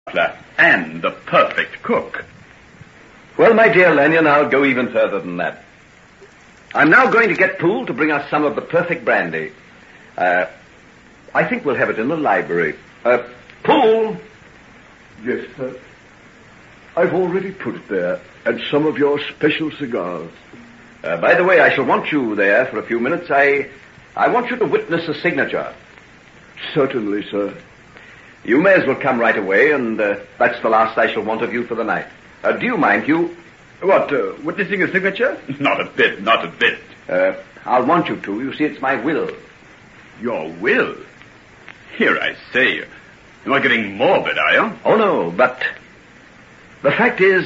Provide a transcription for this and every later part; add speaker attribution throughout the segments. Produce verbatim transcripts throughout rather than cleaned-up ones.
Speaker 1: and the perfect cook.
Speaker 2: Well, my dear Lanyon, I'll go even further than that. I'm now going to get Poole to bring us some of the perfect brandy. Uh, I think we'll have it in the library. Uh, Poole!
Speaker 3: Yes, sir. I've already put it there, and some of your special cigars.
Speaker 2: Uh, by the way, I shall want you there for a few minutes. I, I want you to witness a signature.
Speaker 3: Certainly, sir.
Speaker 2: You may as well come right away, and uh, that's the last I shall want of you for the night. Uh, do you mind, Hugh?
Speaker 1: What, uh, witnessing a signature? Not a bit, not a bit.
Speaker 2: Uh, I'll want you to. You see, it's my will.
Speaker 1: Your will? Here, I say, you're not getting morbid, are you?
Speaker 2: Oh, no, but the fact is,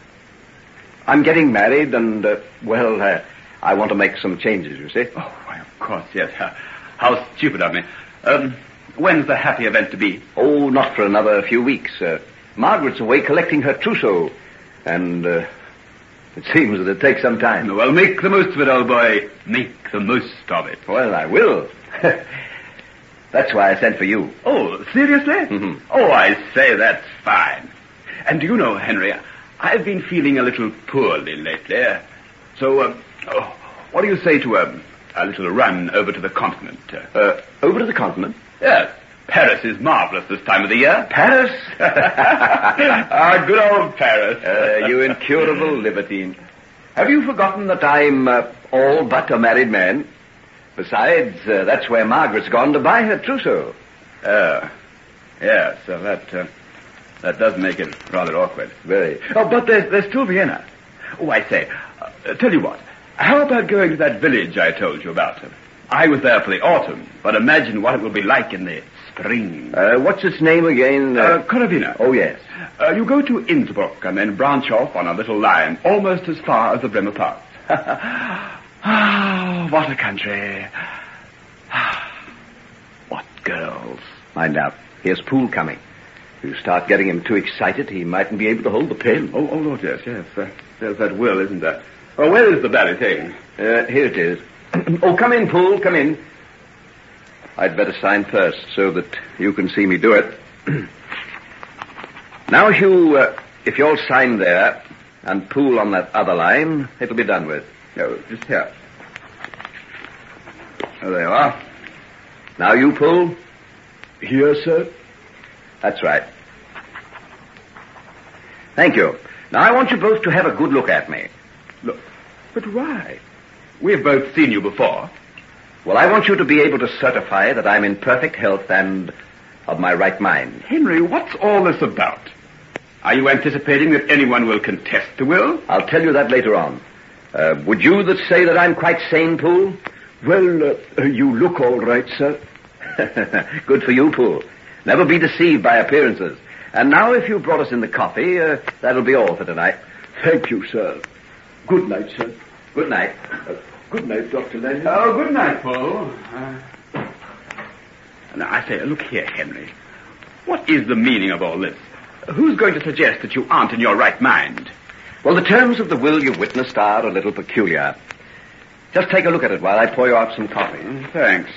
Speaker 2: I'm getting married, and, uh, well, uh, I want to make some changes, you see.
Speaker 1: Oh, why, of course, yes. How, how stupid of me. Um, when's the happy event to be?
Speaker 2: Oh, not for another few weeks. Uh, Margaret's away collecting her trousseau, and uh, it seems that it takes some time.
Speaker 1: Well, make the most of it, old boy. Make the most of it.
Speaker 2: Well, I will. That's why I sent for you.
Speaker 1: Oh, seriously?
Speaker 2: Mm-hmm.
Speaker 1: Oh, I say, that's fine. And do you know, Henry, I've been feeling a little poorly lately. So, uh, oh, what do you say to um, a little run over to the continent?
Speaker 2: Uh, over to the continent?
Speaker 1: Yes. Paris is marvelous this time of the year.
Speaker 2: Paris?
Speaker 1: Ah, good old Paris.
Speaker 2: Uh, you incurable libertine. Have you forgotten that I'm uh, all but a married man? Besides, uh, that's where Margaret's gone to buy her trousseau.
Speaker 1: Oh, yes, so that, uh, that does make it rather awkward.
Speaker 2: Very.
Speaker 1: Oh, but there's, there's still Vienna. Oh, I say, uh, tell you what, how about going to that village I told you about? I was there for the autumn, but imagine what it will be like in the spring.
Speaker 2: Uh, what's its name again?
Speaker 1: Uh, uh Corvina.
Speaker 2: Oh, yes.
Speaker 1: Uh, you go to Innsbruck and then branch off on a little line, almost as far as the Bremer Pass. Ah, what a country. What girls.
Speaker 2: Mind out. Here's Poole coming. If you start getting him too excited, he mightn't be able to hold the pen.
Speaker 1: Oh, oh Lord, yes, yes. Uh, there's that will, isn't there? Oh, where is the bally thing?
Speaker 2: Uh, here it is. Oh, come in, Poole, come in. I'd better sign first so that you can see me do it. Now, Hugh, uh, if you'll sign there and Poole on that other line, it'll be done with.
Speaker 1: No, just here. Oh, there you are.
Speaker 2: Now you, Poole.
Speaker 3: Here, sir.
Speaker 2: That's right. Thank you. Now, I want you both to have a good look at me.
Speaker 1: Look, but why? We've both seen you before.
Speaker 2: Well, I want you to be able to certify that I'm in perfect health and of my right mind.
Speaker 1: Henry, what's all this about? Are you anticipating that anyone will contest the will?
Speaker 2: I'll tell you that later on. Uh, would you that say that I'm quite sane, Poole?
Speaker 3: Well, uh, you look all right, sir.
Speaker 2: Good for you, Poole. Never be deceived by appearances. And now, if you brought us in the coffee, uh, that'll be all for tonight.
Speaker 3: Thank you, sir. Good night, sir.
Speaker 2: Good night.
Speaker 3: Uh, good night, Doctor Lanyon.
Speaker 1: Oh, good night, Paul. Uh, now, I say, look here, Henry. What is the meaning of all this? Who's going to suggest that you aren't in your right mind?
Speaker 2: Well, the terms of the will you've witnessed are a little peculiar. Just take a look at it while I pour you out some coffee.
Speaker 1: Mm, thanks.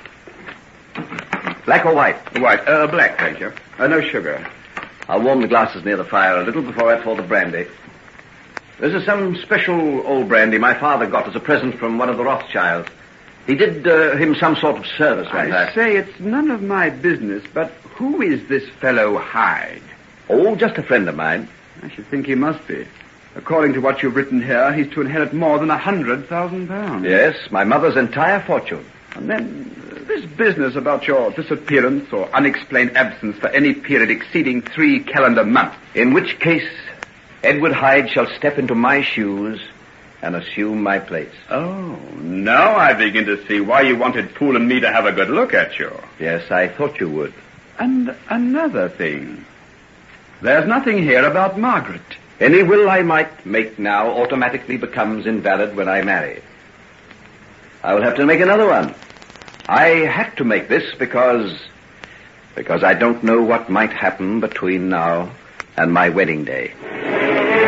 Speaker 2: Black or white?
Speaker 1: White. Uh, black, thank you. Uh, no sugar.
Speaker 2: I'll warm the glasses near the fire a little before I pour the brandy. This is some special old brandy my father got as a present from one of the Rothschilds. He did uh, him some sort of service one
Speaker 1: I
Speaker 2: time.
Speaker 1: say, it's none of my business, but who is this fellow Hyde?
Speaker 2: Oh, just a friend of mine.
Speaker 1: I should think he must be. According to what you've written here, he's to inherit more than a hundred thousand pounds.
Speaker 2: Yes, my mother's entire fortune.
Speaker 1: And then uh, this business about your disappearance or unexplained absence for any period exceeding three calendar months.
Speaker 2: In which case, Edward Hyde shall step into my shoes and assume my place.
Speaker 1: Oh, now I begin to see why you wanted Poole and me to have a good look at you.
Speaker 2: Yes, I thought you would.
Speaker 1: And another thing. There's nothing here about Margaret.
Speaker 2: Any will I might make now automatically becomes invalid when I marry. I will have to make another one. I had to make this because... because I don't know what might happen between now and my wedding day.